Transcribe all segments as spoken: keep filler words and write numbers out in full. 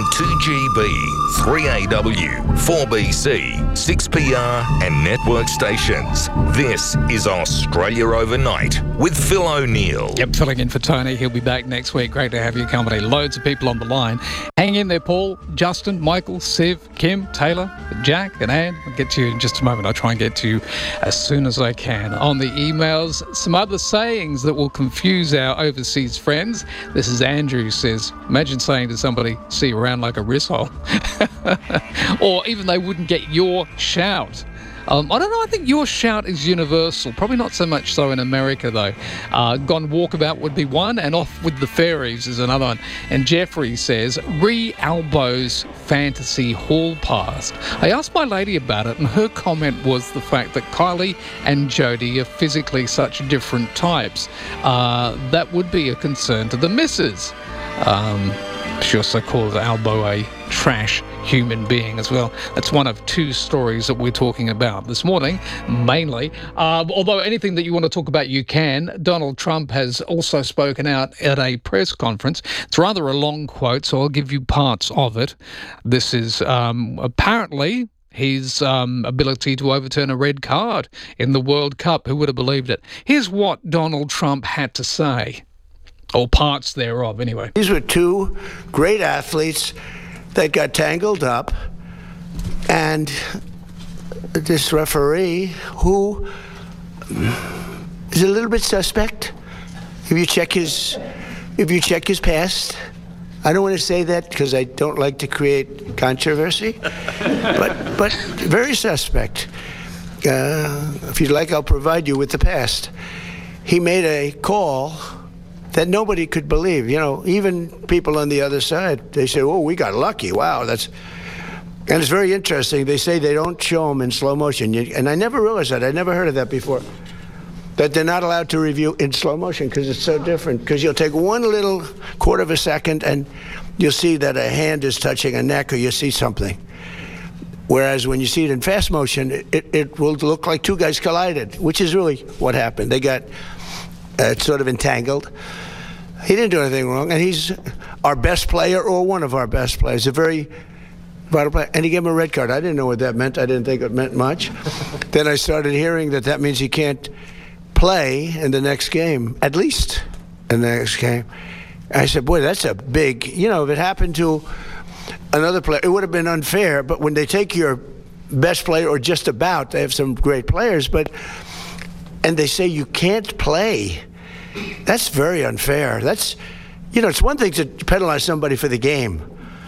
two G B, three A W, four B C, six P R and network stations. This is Australia Overnight with Phil O'Neill. Yep, filling in for Tony. He'll be back next week. Great to have your company. Loads of people on the line. Hang in there, Paul, Justin, Michael, Siv, Kim, Taylor, Jack and Anne. I'll get to you in just a moment. I'll try and get to you as soon as I can. On the emails, some other sayings that will confuse our overseas friends. This is Andrew who says, imagine saying to somebody, see you around like a risshole. Or even they wouldn't get your shout. Um, I don't know, I think your shout is universal. Probably not so much so in America, though. Uh, gone walkabout would be one, and off with the fairies is another one. And Jeffrey says, re-elbows fantasy hall pass. I asked my lady about it, and her comment was the fact that Kylie and Jodie are physically such different types. Uh, that would be a concern to the missus. Um, she also calls Albo a trash human being as well. That's one of two stories that we're talking about this morning, mainly. Uh, although anything that you want to talk about, you can. Donald Trump has also spoken out at a press conference. It's rather a long quote, so I'll give you parts of it. This is um, apparently his um, ability to overturn a red card in the World Cup. Who would have believed it? Here's what Donald Trump had to say, or parts thereof, anyway. These were two great athletes that got tangled up, and this referee, who is a little bit suspect, if you check his, if you check his past. I don't want to say that because I don't like to create controversy, but but very suspect. Uh, if you'd like, I'll provide you with the past. He made a call that nobody could believe. You know, even people on the other side, they say, oh, we got lucky. Wow, that's... And it's very interesting. They say they don't show them in slow motion. And I never realized that. I never heard of that before. That they're not allowed to review in slow motion because it's so different. Because you'll take one little quarter of a second and you'll see that a hand is touching a neck, or you see something. Whereas when you see it in fast motion, it, it will look like two guys collided, which is really what happened. They got uh, sort of entangled. He didn't do anything wrong, and he's our best player, or one of our best players, a very vital player, and he gave him a red card. I didn't know what that meant. I didn't think it meant much. Then I started hearing that that means he can't play in the next game, at least in the next game. I said, boy, that's a big, you know, if it happened to another player, it would have been unfair, but when they take your best player, or just about, they have some great players, but, and they say you can't play, that's very unfair. That's, you know, it's one thing to penalize somebody for the game,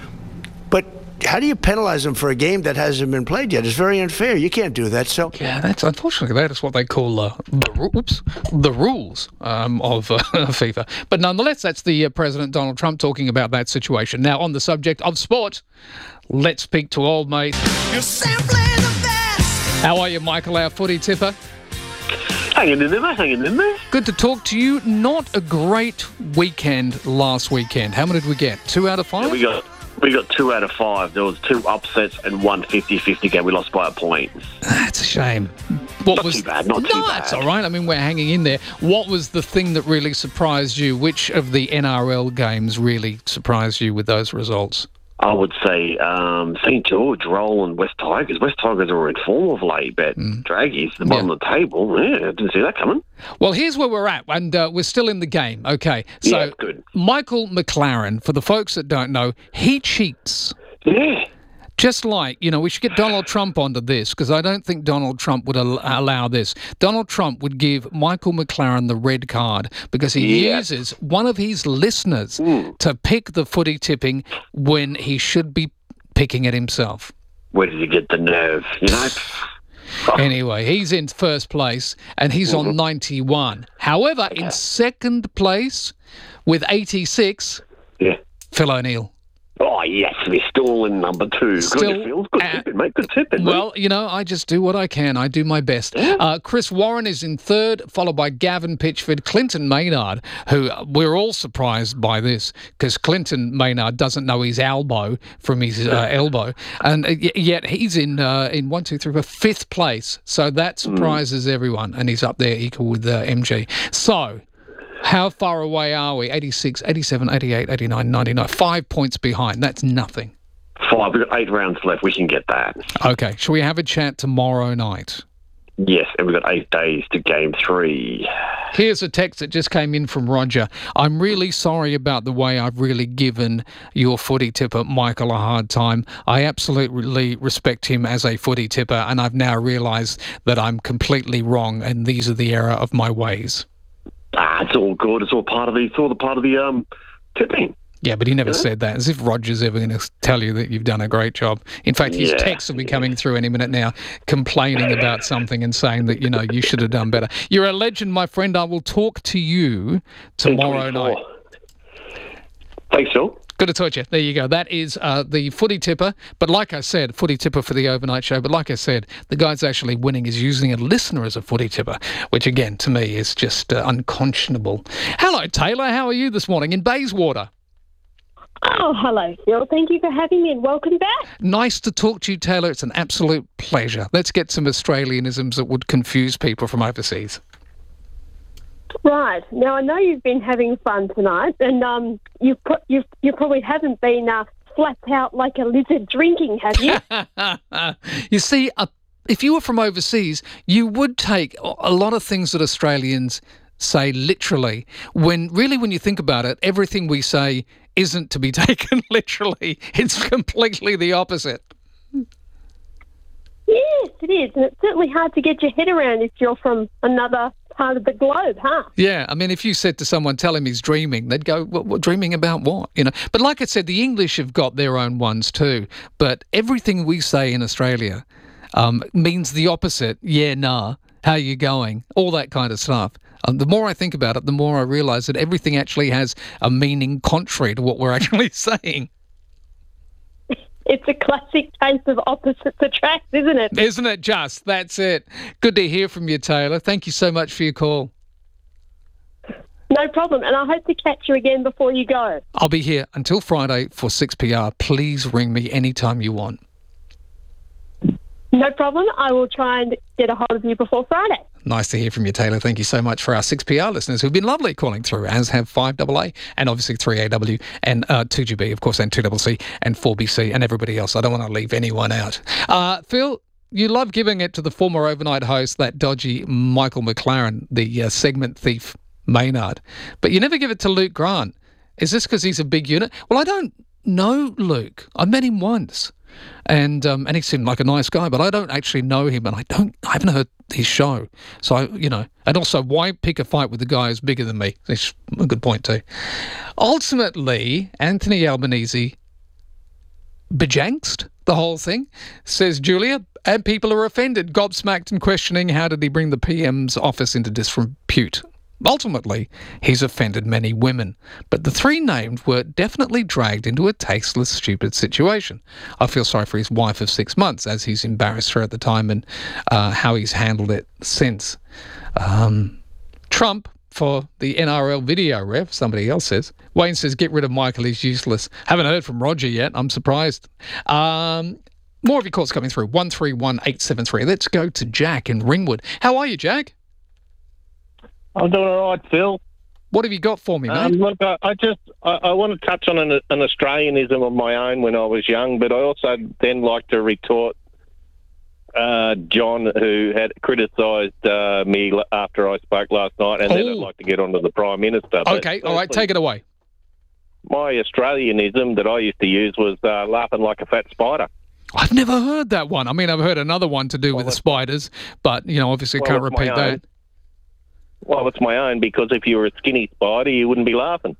but how do you penalize them for a game that hasn't been played yet? It's very unfair. You can't do that. So yeah, that's unfortunately that is what they call uh, the oops, the rules um, of uh, FIFA. But nonetheless, that's the uh, President Donald Trump talking about that situation. Now, on the subject of sport, let's speak to old mate. You're simply the best. How are you, Michael, our footy tipper? Hanging in there, mate, hanging in there. Good to talk to you. Not a great weekend last weekend. How many did we get? Two out of five? Yeah, we got we got two out of five. There was two upsets and one fifty-fifty game. We lost by a point. That's a shame. What not was, too bad, not no, too bad. No, that's all right. I mean, we're hanging in there. What was the thing that really surprised you? Which of the N R L games really surprised you with those results? I would say um, Saint George, Roll and West Tigers. West Tigers are in form of late, but mm. Draggies, the bottom yeah. of the table, yeah, I didn't see that coming. Well, here's where we're at, and uh, we're still in the game. Okay, so yeah, good. Michael McLaren, for the folks that don't know, he cheats. Yeah. Just like, you know, we should get Donald Trump onto this, because I don't think Donald Trump would al- allow this. Donald Trump would give Michael McLaren the red card because he yeah. uses one of his listeners mm. to pick the footy tipping when he should be picking it himself. Where did he get the nerve, you know? Anyway, he's in first place and he's mm-hmm. on ninety-one. However, okay. in second place with eighty-six, yeah. Phil O'Neill. Oh, yes, we're still in number two. Still, good, Phil. Good uh, tipping, mate. Good tipping. Well, you know, I just do what I can. I do my best. Yeah. Uh, Chris Warren is in third, followed by Gavin Pitchford, Clinton Maynard, who we're all surprised by this because Clinton Maynard doesn't know his elbow from his uh, elbow. And uh, yet he's in, uh, in one, two, three, four, fifth place. So that surprises mm. everyone. And he's up there equal with uh, M G. So How far away are we? eighty-six, eighty-seven, eighty-eight, eighty-nine, ninety-nine. Five points behind. That's nothing. Five, we've got eight rounds left. We can get that. Okay. Shall we have a chat tomorrow night? Yes, and we've got eight days to game three. Here's a text that just came in from Roger. I'm really sorry about the way I've really given your footy tipper, Michael, a hard time. I absolutely respect him as a footy tipper, and I've now realised that I'm completely wrong, and these are the error of my ways. Ah, it's all good. It's all part of the. It's all the part of the um tipping. Yeah, but he never Yeah. said that. As if Roger's ever going to tell you that you've done a great job. In fact, his Yeah, texts will be coming through any minute now, complaining about something and saying that, you know, you should have done better. You're a legend, my friend. I will talk to you tomorrow night. Thanks, Phil. Good to talk to you. There you go. That is uh, the footy tipper. But like I said, footy tipper for the overnight show. But like I said, the guy's actually winning is using a listener as a footy tipper, which again, to me, is just uh, unconscionable. Hello, Taylor. How are you this morning in Bayswater? Oh, hello, Phil. Thank you for having me and welcome back. Nice to talk to you, Taylor. It's an absolute pleasure. Let's get some Australianisms that would confuse people from overseas. Right. Now, I know you've been having fun tonight, and um, you pro- you you probably haven't been uh, flat out like a lizard drinking, have you? You see, uh, if you were from overseas, you would take a lot of things that Australians say literally, when really, when you think about it, everything we say isn't to be taken literally. It's completely the opposite. Yes, it is. And it's certainly hard to get your head around if you're from another part of the globe, huh? Yeah, I mean, if you said to someone, tell him he's dreaming, they'd go, what, what, dreaming about what? You know. But like I said, the English have got their own ones too. But everything we say in Australia um, means the opposite. Yeah, nah, how you going? All that kind of stuff. Um, the more I think about it, the more I realise that everything actually has a meaning contrary to what we're actually saying. It's a classic case of opposites attract, isn't it? Isn't it just? That's it. Good to hear from you, Taylor. Thank you so much for your call. No problem. And I hope to catch you again before you go. I'll be here until Friday for six P R. Please ring me anytime you want. No problem. I will try and get a hold of you before Friday. Nice to hear from you, Taylor. Thank you so much for our six P R listeners who've been lovely calling through, as have five A A and obviously three A W and uh, two G B, of course, and two C C and four B C and everybody else. I don't want to leave anyone out. Uh, Phil, you love giving it to the former overnight host, that dodgy Michael McLaren, the uh, segment thief Maynard, but you never give it to Luke Grant. Is this because he's a big unit? Well, I don't know Luke. I met him once. And um, and he seemed like a nice guy, but I don't actually know him, and I don't, I haven't heard his show. So, I, you know, and also, why pick a fight with the guy who's bigger than me? That's a good point too. Ultimately, Anthony Albanese bejanxed the whole thing, says Julia, and people are offended, gobsmacked and questioning how did he bring the P M's office into disrepute. Ultimately, he's offended many women, but the three named were definitely dragged into a tasteless, stupid situation. I feel sorry for his wife of six months, as he's embarrassed her at the time and uh, how he's handled it since. Um, Trump for the N R L video ref, somebody else says. Wayne says, get rid of Michael, he's useless. Haven't heard from Roger yet, I'm surprised. Um, more of your calls coming through, one three one eight seven three. Let's go to Jack in Ringwood. How are you, Jack? I'm doing all right, Phil. What have you got for me, mate? Um, look, I, I just I, I want to touch on an, an Australianism of my own when I was young, but I also then like to retort uh, John, who had criticised uh, me after I spoke last night, and oh. then I'd like to get on to the Prime Minister. Okay, all right, take it away. My Australianism that I used to use was uh, laughing like a fat spider. I've never heard that one. I mean, I've heard another one to do well, with the spiders, but, you know, obviously well, can't repeat that. Own. Well, it's my own, because if you were a skinny spider, you wouldn't be laughing.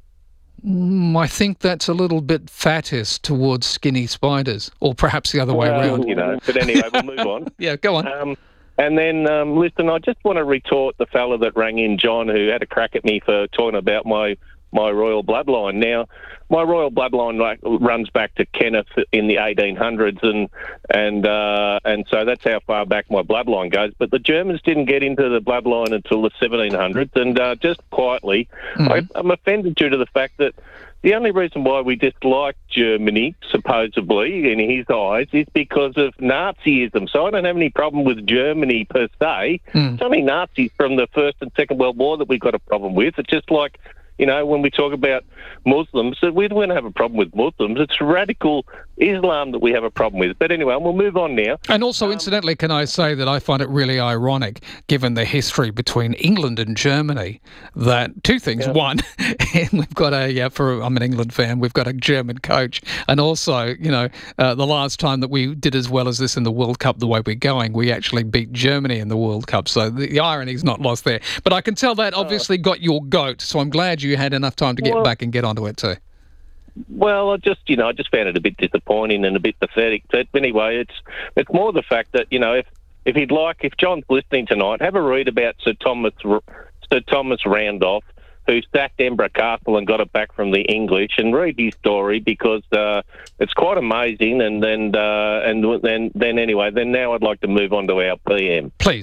Mm, I think that's a little bit fattest towards skinny spiders, or perhaps the other well, way around. You know, but anyway, we'll move on. Yeah, go on. Um, and then, um, listen, I just want to retort the fella that rang in, John, who had a crack at me for talking about my my royal bloodline. Now, my royal bloodline like, runs back to Kenneth in the eighteen hundreds, and and uh, and so that's how far back my bloodline goes. But the Germans didn't get into the bloodline until the seventeen hundreds, and uh, just quietly, mm-hmm. I, I'm offended due to the fact that the only reason why we dislike Germany, supposedly, in his eyes, is because of Nazism. So I don't have any problem with Germany per se. Mm. It's only Nazis from the First and Second World War that we've got a problem with. It's just like, you know, when we talk about Muslims, we don't have a problem with Muslims. It's radical Islam that we have a problem with. But anyway, we'll move on now. And also, um, incidentally, can I say that I find it really ironic, given the history between England and Germany, that two things. Yeah. One, we've got a, yeah, for I'm an England fan, we've got a German coach. And also, you know, uh, the last time that we did as well as this in the World Cup, the way we're going, we actually beat Germany in the World Cup. So the, the irony's not lost there. But I can tell that obviously got your goat. So I'm glad you had enough time to get well, back and get onto it too. Well, I just, you know, I just found it a bit disappointing and a bit pathetic. But anyway, it's it's more the fact that, you know, if if he'd like, if John's listening tonight, have a read about Sir Thomas Sir Thomas Randolph, who sacked Edinburgh Castle and got it back from the English, and read his story because uh, it's quite amazing. And then uh, and then then anyway, then now I'd like to move on to our P M. Please.